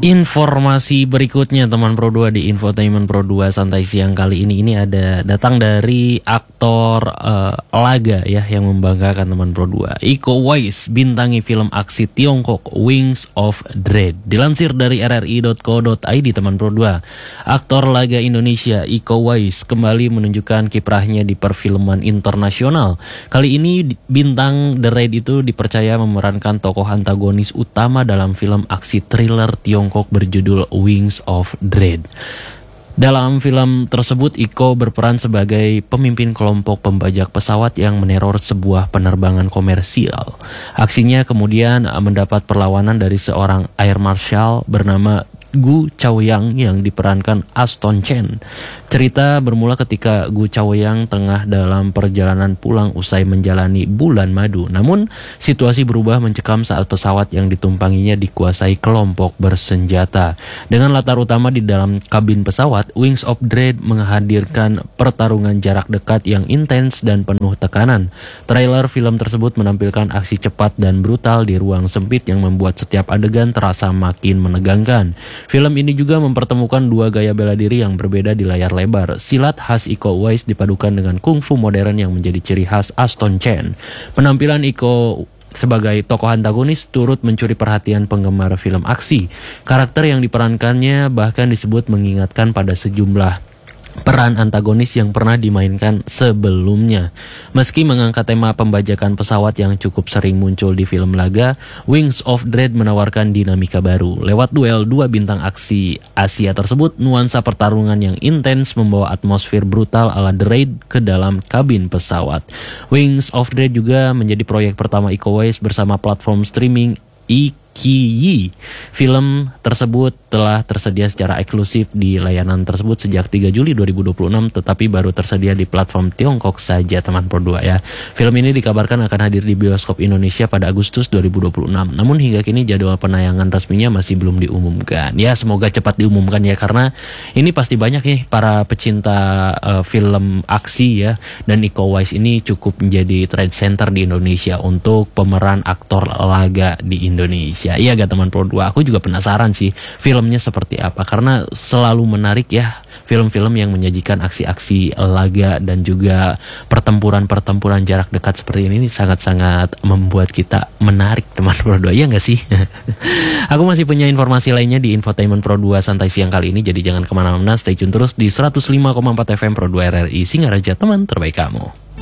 Informasi berikutnya teman Pro 2 di Infotainment Pro 2 Santai Siang kali ini ada datang dari aktor laga ya yang membanggakan teman Pro 2. Iko Uwais bintangi film aksi Tiongkok Wings of Dread. Dilansir dari rri.co.id teman Pro 2, aktor laga Indonesia Iko Uwais kembali menunjukkan kiprahnya di perfilman internasional. Kali ini bintang The Raid itu dipercaya memerankan tokoh antagonis utama dalam film aksi thriller Tiongkok berjudul Wings of Dread. Dalam film tersebut, Iko berperan sebagai pemimpin kelompok pembajak pesawat yang meneror sebuah penerbangan komersial. Aksinya kemudian mendapat perlawanan dari seorang air marshal bernama Gu Chaoyang yang diperankan Aston Chen. Cerita bermula ketika Gu Chaoyang tengah dalam perjalanan pulang usai menjalani bulan madu. Namun, situasi berubah mencekam saat pesawat yang ditumpanginya dikuasai kelompok bersenjata. Dengan latar utama di dalam kabin pesawat, Wings of Dread menghadirkan pertarungan jarak dekat yang intens dan penuh tekanan. Trailer film tersebut menampilkan aksi cepat dan brutal di ruang sempit yang membuat setiap adegan terasa makin menegangkan. Film ini juga mempertemukan dua gaya bela diri yang berbeda di layar lebar. Silat khas Iko Uwais dipadukan dengan kungfu modern yang menjadi ciri khas Aston Chen. Penampilan Iko sebagai tokoh antagonis turut mencuri perhatian penggemar film aksi. Karakter yang diperankannya bahkan disebut mengingatkan pada sejumlah peran antagonis yang pernah dimainkan sebelumnya. Meski mengangkat tema pembajakan pesawat yang cukup sering muncul di film laga, Wings of Dread menawarkan dinamika baru. Lewat duel dua bintang aksi Asia tersebut, nuansa pertarungan yang intens membawa atmosfer brutal ala The Raid ke dalam kabin pesawat. Wings of Dread juga menjadi proyek pertama Iko Uwais bersama platform streaming Iqiyi. Film tersebut telah tersedia secara eksklusif di layanan tersebut sejak 3 Juli 2026, tetapi baru tersedia di platform Tiongkok saja teman Pro 2 ya. Film ini dikabarkan akan hadir di bioskop Indonesia pada Agustus 2026. Namun hingga kini jadwal penayangan resminya masih belum diumumkan. Ya semoga cepat diumumkan ya, karena ini pasti banyak nih para pecinta film aksi ya, dan Iko Uwais ini cukup menjadi trend center di Indonesia untuk pemeran aktor laga di Indonesia. Iya gak teman Pro 2? Aku juga penasaran sih filmnya seperti apa, karena selalu menarik ya film-film yang menyajikan aksi-aksi laga dan juga pertempuran-pertempuran jarak dekat seperti ini sangat-sangat membuat kita menarik teman Pro 2. Iya gak sih? Aku masih punya informasi lainnya di Infotainment Pro 2 Santai Siang kali ini, jadi jangan kemana-mana, stay tune terus di 105,4 FM Pro 2 RRI Singaraja, teman terbaik kamu.